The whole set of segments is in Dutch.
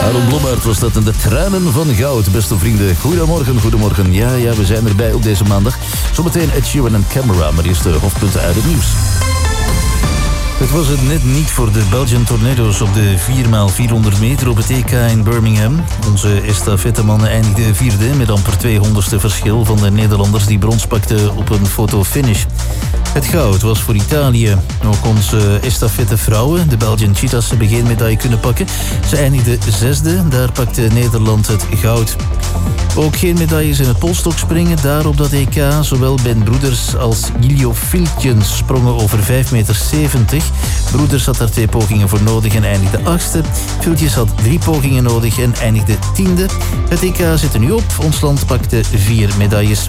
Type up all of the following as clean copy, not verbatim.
Aaron Blommaert was dat in de tranen van goud. Beste vrienden, goedemorgen. Ja, we zijn erbij op deze maandag. Zometeen Ed Sheeran en Camera, maar eerst de hoofdpunten uit het nieuws. Het was het net niet voor de Belgian Tornado's op de 4x400 meter op het EK in Birmingham. Onze estafettemannen eindigden vierde met amper 200ste verschil van de Nederlanders die brons pakten op een fotofinish. Het goud was voor Italië. Ook onze estafettevrouwen, de Belgian Cheetahs, hebben geen medaille kunnen pakken. Ze eindigden zesde, daar pakte Nederland het goud. Ook geen medailles in het polstokspringen. Daar op dat EK, zowel Ben Broeders als Gilio Filtjens sprongen over 5,70 meter. Broeders had daar 2 pogingen voor nodig en eindigde 8e. Filtjens had 3 pogingen nodig en eindigde 10e. Het EK zit er nu op. Ons land pakte 4 medailles.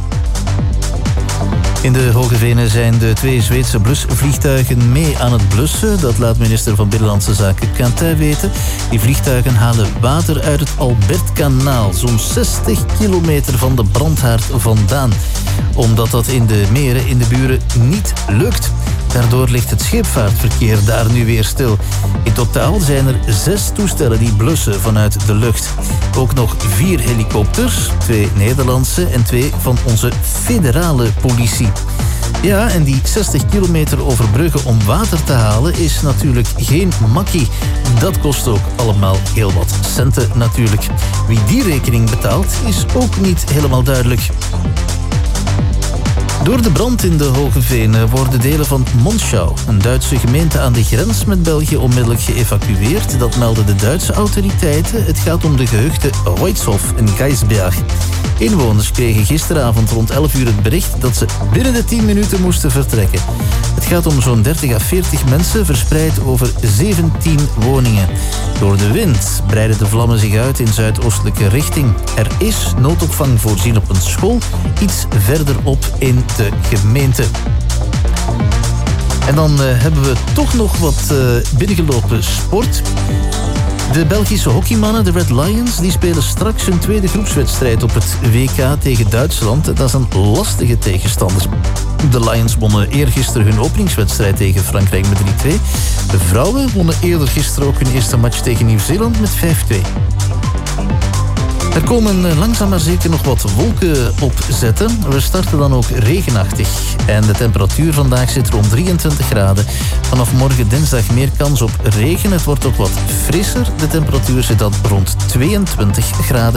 In de Hoge Venen zijn de 2 Zweedse blusvliegtuigen mee aan het blussen. Dat laat minister van Binnenlandse Zaken Quentin weten. Die vliegtuigen halen water uit het Albertkanaal, zo'n 60 kilometer van de brandhaard vandaan. Omdat dat in de meren in de buren niet lukt. Daardoor ligt het scheepvaartverkeer daar nu weer stil. In totaal zijn er 6 toestellen die blussen vanuit de lucht. Ook nog 4 helikopters, 2 Nederlandse en 2 van onze federale politie. Ja, en die 60 kilometer overbruggen om water te halen is natuurlijk geen makkie. Dat kost ook allemaal heel wat centen natuurlijk. Wie die rekening betaalt is ook niet helemaal duidelijk. Door de brand in de Hoge Venen worden delen van Monschau, een Duitse gemeente aan de grens met België, onmiddellijk geëvacueerd. Dat melden de Duitse autoriteiten. Het gaat om de gehuchten Reutzhof en Geisberg. Inwoners kregen gisteravond rond 11 uur het bericht dat ze binnen de 10 minuten moesten vertrekken. Het gaat om zo'n 30 à 40 mensen verspreid over 17 woningen. Door de wind breiden de vlammen zich uit in zuidoostelijke richting. Er is noodopvang voorzien op een school, iets verderop in de gemeente. En dan hebben we toch nog wat binnengelopen sport. De Belgische hockeymannen, de Red Lions, die spelen straks hun tweede groepswedstrijd op het WK tegen Duitsland. Dat is een lastige tegenstander. De Lions wonnen eergisteren hun openingswedstrijd tegen Frankrijk met 3-2. De vrouwen wonnen eerder gisteren ook hun eerste match tegen Nieuw-Zeeland met 5-2. Er komen langzaam maar zeker nog wat wolken opzetten. We starten dan ook regenachtig. En de temperatuur vandaag zit rond 23 graden. Vanaf morgen dinsdag meer kans op regen. Het wordt ook wat frisser. De temperatuur zit dan rond 22 graden.